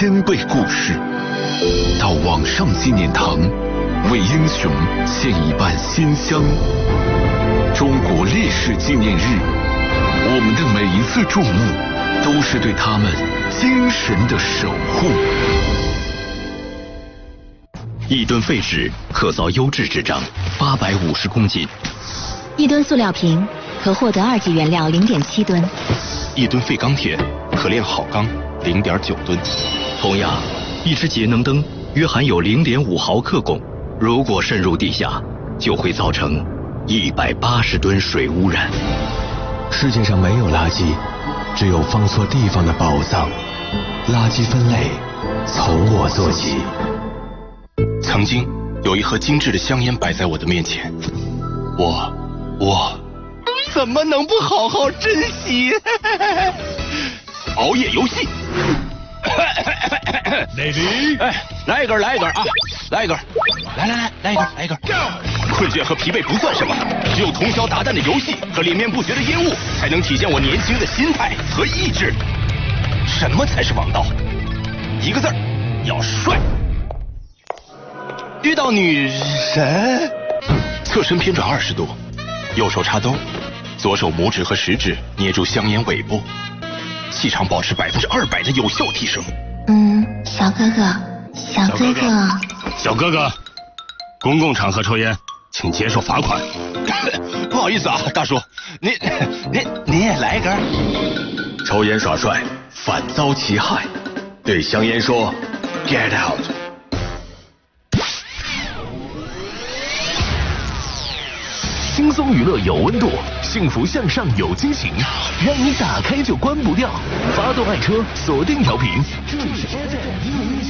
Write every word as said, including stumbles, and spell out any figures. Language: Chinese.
千倍故事。到网上纪念堂，为英雄献一瓣馨香。中国烈士纪念日，我们的每一次注目，都是对他们精神的守护。 一吨废纸可造优质纸张八百五十公斤， 一吨塑料瓶可获得二级原料零点七吨， 一吨废钢铁可炼好钢零点九吨。同样，一只节能灯约含有零点五毫克汞，如果渗入地下，就会造成一百八十吨水污染。 世界上没有垃圾，只有放错地方的宝藏。垃圾分类从我做起。 曾经有一盒精致的香烟摆在我的面前，我我怎么能不好好珍惜？熬夜游戏。 雷迪， 哎，来一根，来一根啊，来一根，来来来，来一根，来一根。困倦和疲惫不算什么，只有通宵达旦的游戏和连绵不绝的烟雾，才能体现我年轻的心态和意志。什么才是王道？一个字儿，要帅。遇到女神，侧身偏转二十度，右手插兜，左手拇指和食指捏住香烟尾部，气场保持百分之二百的有效提升。 嗯，小哥哥，小哥哥， 小哥哥，公共场合抽烟，请接受罚款。 不好意思啊，大叔，您您您也来一根。抽烟耍帅，反遭其害。对香烟说 ，Get out。 轻松娱乐有温度，幸福向上有惊喜，让你打开就关不掉。发动爱车，锁定调频，这里是 F M 一零一九。